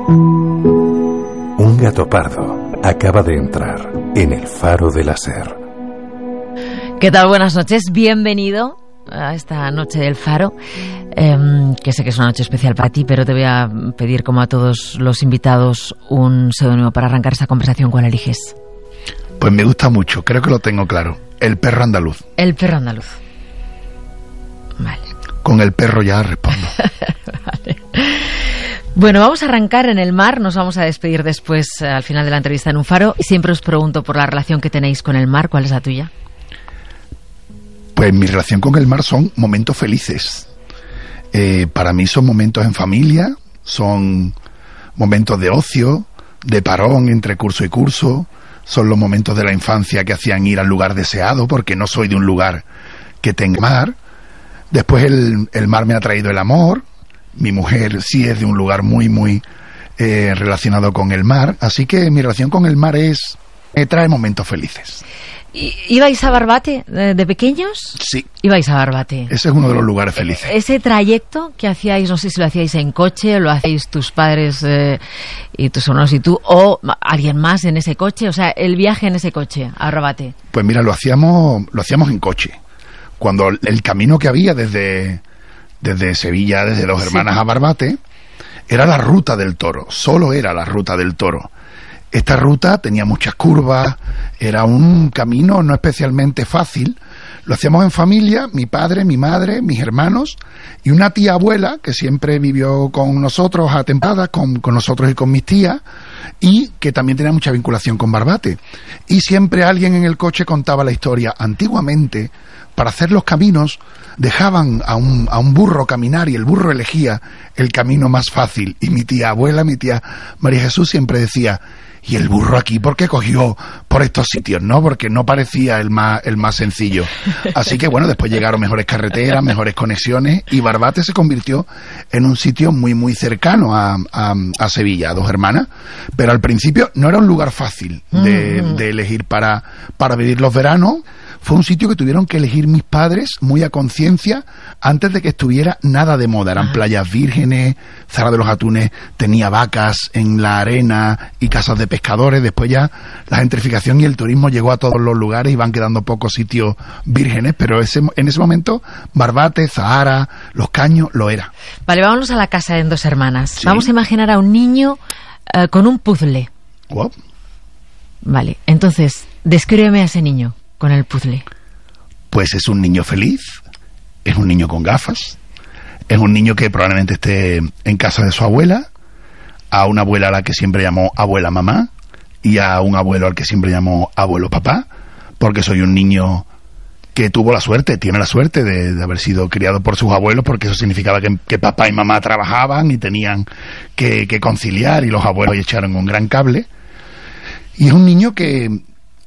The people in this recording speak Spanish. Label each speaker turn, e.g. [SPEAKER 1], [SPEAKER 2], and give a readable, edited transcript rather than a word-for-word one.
[SPEAKER 1] Un gato pardo acaba de entrar en el Faro de la Ser.
[SPEAKER 2] ¿Qué tal? Buenas noches. Bienvenido a esta noche del Faro, que sé que es una noche especial para ti, pero te voy a pedir, como a todos los invitados, un seudónimo para arrancar esta conversación. ¿Cuál eliges?
[SPEAKER 3] Pues me gusta mucho, creo que lo tengo claro. El perro andaluz.
[SPEAKER 2] El perro andaluz. Vale.
[SPEAKER 3] Con el perro ya respondo.
[SPEAKER 2] Vale. Bueno, vamos a arrancar en el mar, nos vamos a despedir después al final de la entrevista en un faro. Siempre os pregunto por la relación que tenéis con el mar. ¿Cuál es la tuya?
[SPEAKER 3] Pues mi relación con el mar son momentos felices. Para mí son momentos en familia, son momentos de ocio, de parón entre curso y curso, son los momentos de la infancia que hacían ir al lugar deseado, porque no soy de un lugar que tenga mar. Después el mar me ha traído el amor. Mi mujer sí es de un lugar muy relacionado con el mar, así que mi relación con el mar me trae momentos felices.
[SPEAKER 2] ¿Ibais a Barbate de pequeños?
[SPEAKER 3] Sí.
[SPEAKER 2] Ibais a Barbate.
[SPEAKER 3] Ese es uno de los lugares felices.
[SPEAKER 2] Ese trayecto que hacíais, no sé si lo hacíais en coche, o lo hacíais tus padres y tus hermanos y tú, o alguien más en ese coche, o sea, el viaje en ese coche a Barbate.
[SPEAKER 3] Pues mira, lo hacíamos en coche. Cuando el camino que había desde Sevilla, desde Dos Hermanas a Barbate, era la ruta del Toro, solo era la ruta del Toro. Esta ruta tenía muchas curvas, era un camino no especialmente fácil. Lo hacíamos en familia, mi padre, mi madre, mis hermanos y una tía abuela que siempre vivió con nosotros a temporadas, con nosotros y con mis tías, y que también tenía mucha vinculación con Barbate. Y siempre alguien en el coche contaba la historia. Antiguamente, para hacer los caminos, dejaban a un burro caminar y el burro elegía el camino más fácil. Y mi tía abuela, mi tía María Jesús, siempre decía: ¿y el burro aquí por qué cogió por estos sitios, no? Porque no parecía el más sencillo. Así que bueno, después llegaron mejores carreteras, mejores conexiones, y Barbate se convirtió en un sitio muy cercano a Sevilla, a Dos Hermanas. Pero al principio no era un lugar fácil de elegir para vivir los veranos. Fue un sitio que tuvieron que elegir mis padres muy a conciencia antes de que estuviera nada de moda. Eran playas vírgenes, Zara de los Atunes tenía vacas en la arena y casas de pescadores. Después ya la gentrificación y el turismo llegó a todos los lugares y van quedando pocos sitios vírgenes, pero en ese momento Barbate, Zahara, Los Caños lo era.
[SPEAKER 2] Vale, vámonos a la casa en Dos Hermanas.
[SPEAKER 3] ¿Sí?
[SPEAKER 2] Vamos a imaginar a un niño con un puzzle.
[SPEAKER 3] Wow.
[SPEAKER 2] Vale, entonces, descríbeme a ese niño con el puzzle.
[SPEAKER 3] Pues es un niño feliz, es un niño con gafas, es un niño que probablemente esté en casa de su abuela, a una abuela a la que siempre llamó abuela mamá, y a un abuelo al que siempre llamó abuelo papá, porque soy un niño que tiene la suerte de haber sido criado por sus abuelos, porque eso significaba que papá y mamá trabajaban y tenían que conciliar, y los abuelos echaron un gran cable. Y es un niño que